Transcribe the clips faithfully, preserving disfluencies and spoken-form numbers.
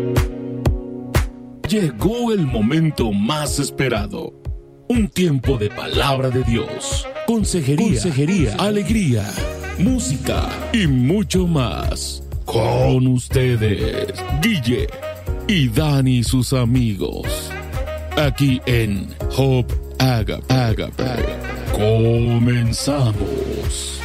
Llegó el momento más esperado. Un tiempo de palabra de Dios, consejería, consejería, alegría, música y mucho más. Con ustedes, Guille y Dani y sus amigos. Aquí en Hope Agape. Agape. Comenzamos.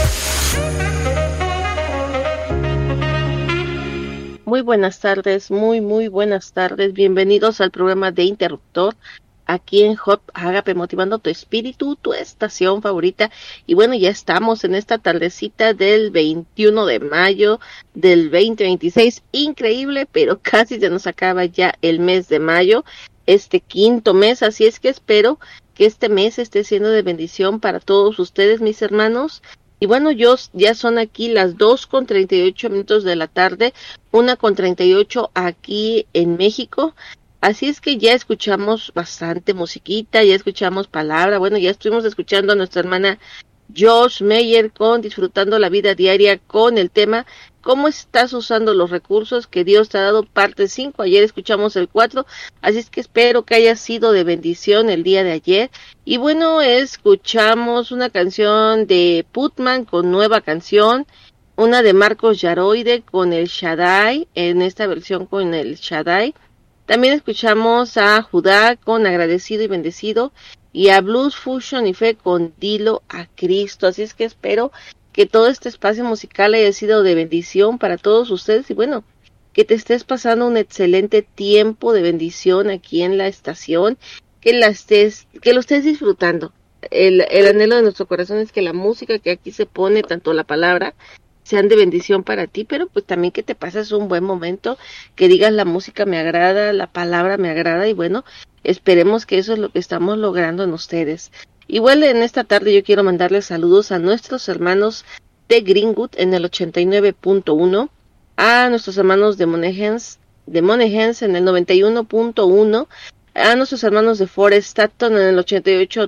Muy buenas tardes, muy muy buenas tardes. Bienvenidos al programa de Interruptor. Aquí en Hot Agape, motivando tu espíritu, tu estación favorita. Y bueno, ya estamos en esta tardecita del veintiuno de mayo del veinte veintiséis. Increíble, pero casi se nos acaba ya el mes de mayo, este quinto mes. Así es que espero que este mes esté siendo de bendición para todos ustedes, mis hermanos. Y bueno, yo, ya son aquí las dos con treinta y ocho minutos de la tarde, una con treinta y ocho aquí en México. Así es que ya escuchamos bastante musiquita, ya escuchamos palabra. Bueno, ya estuvimos escuchando a nuestra hermana Josh Meyer con Disfrutando la Vida Diaria con el tema ¿Cómo estás usando los recursos que Dios te ha dado? Parte cinco, ayer escuchamos el cuatro, así es que espero que haya sido de bendición el día de ayer. Y bueno, escuchamos una canción de Putman con Nueva Canción, una de Marcos Yaroide con el Shaddai, en esta versión con el Shaddai. También escuchamos a Judá con Agradecido y Bendecido y a Blues Fusion y Fe con Dilo a Cristo. Así es que espero que todo este espacio musical haya sido de bendición para todos ustedes y bueno, que te estés pasando un excelente tiempo de bendición aquí en la estación, que la estés, que lo estés disfrutando. El, el anhelo de nuestro corazón es que la música que aquí se pone, tanto la palabra, sean de bendición para ti, pero pues también que te pases un buen momento, que digas la música me agrada, la palabra me agrada y bueno, esperemos que eso es lo que estamos logrando en ustedes. Igual en esta tarde yo quiero mandarles saludos a nuestros hermanos de Greenwood en el ochenta y nueve punto uno, a nuestros hermanos de Monahans, de Monahans en el noventa y uno punto uno, a nuestros hermanos de Forest Staton en el ochenta y ocho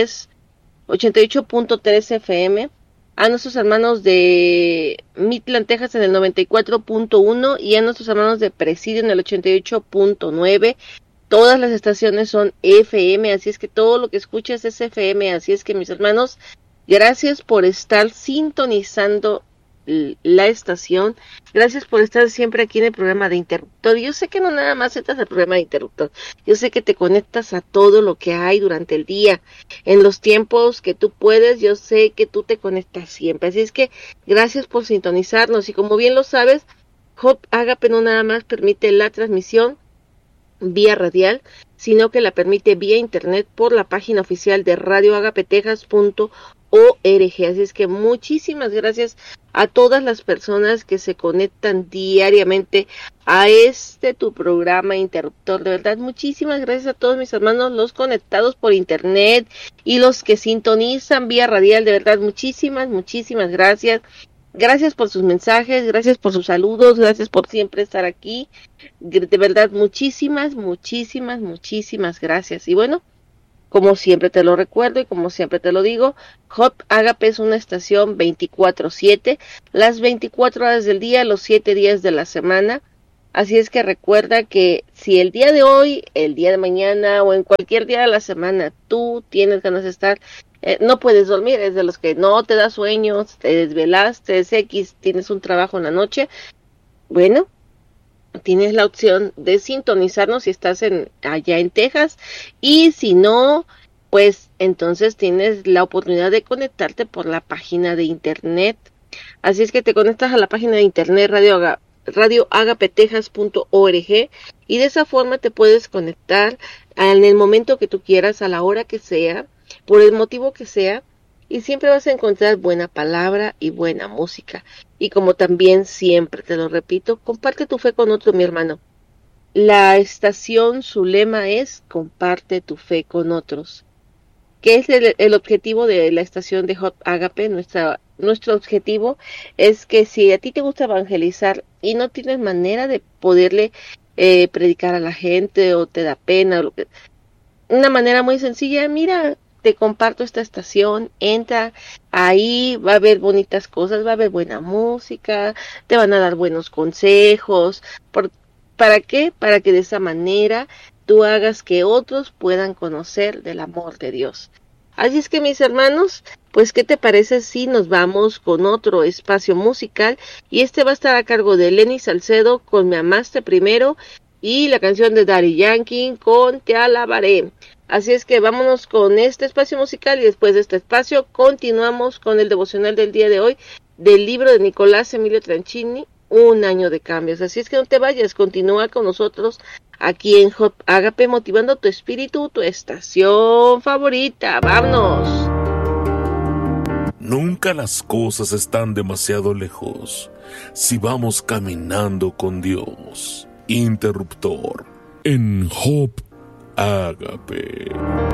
punto tres F M, a nuestros hermanos de Midland, Texas en el noventa y cuatro punto uno y a nuestros hermanos de Presidio en el ochenta y ocho punto nueve. Todas las estaciones son F M, así es que todo lo que escuchas es F M, así es que mis hermanos, gracias por estar sintonizando la estación, gracias por estar siempre aquí en el programa de Interruptor. Yo sé que no nada más entras al programa de Interruptor, yo sé que te conectas a todo lo que hay durante el día, en los tiempos que tú puedes, yo sé que tú te conectas siempre, así es que gracias por sintonizarnos y como bien lo sabes, Hope Agape no nada más permite la transmisión vía radial, sino que la permite vía internet por la página oficial de radio agape texas punto org. Así es que muchísimas gracias a todas las personas que se conectan diariamente a este tu programa Interruptor. De verdad, muchísimas gracias a todos mis hermanos, los conectados por internet y los que sintonizan vía radial. De verdad, muchísimas, muchísimas gracias. Gracias por sus mensajes, gracias por sus saludos, gracias por siempre estar aquí. De verdad, muchísimas, muchísimas, muchísimas gracias. Y bueno, como siempre te lo recuerdo y como siempre te lo digo, Hope Agape es una estación veinticuatro siete, las veinticuatro horas del día, los siete días de la semana. Así es que recuerda que si el día de hoy, el día de mañana o en cualquier día de la semana tú tienes ganas de estar, eh, no puedes dormir, es de los que no te da sueños, te desvelaste, es X, tienes un trabajo en la noche, bueno, tienes la opción de sintonizarnos si estás en allá en Texas y si no, pues entonces tienes la oportunidad de conectarte por la página de internet. Así es que te conectas a la página de internet Radio Agape. radio agape texas punto org y de esa forma te puedes conectar en el momento que tú quieras, a la hora que sea, por el motivo que sea, y siempre vas a encontrar buena palabra y buena música. Y como también siempre te lo repito, comparte tu fe con otro, mi hermano. La estación, su lema es comparte tu fe con otros. ¿Qué es el, el objetivo de la estación de Hot Agape? Nuestra, nuestro objetivo es que si a ti te gusta evangelizar y no tienes manera de poderle eh, predicar a la gente o te da pena, o lo que, una manera muy sencilla, mira, te comparto esta estación, entra ahí, va a haber bonitas cosas, va a haber buena música, te van a dar buenos consejos, por, ¿Para qué? Para que de esa manera tú hagas que otros puedan conocer del amor de Dios. Así es que, mis hermanos, pues ¿qué te parece si nos vamos con otro espacio musical? Y este va a estar a cargo de Lenny Salcedo con Me Amaste Primero y la canción de Daddy Yankee con Te Alabaré. Así es que vámonos con este espacio musical y después de este espacio continuamos con el devocional del día de hoy del libro de Nicolás Emilio Tranchini, Un Año de Cambios. Así es que no te vayas, continúa con nosotros aquí en Hop Agape, motivando tu espíritu, tu estación favorita. ¡Vámonos! Nunca las cosas están demasiado lejos si vamos caminando con Dios. Interruptor en Hop Agape.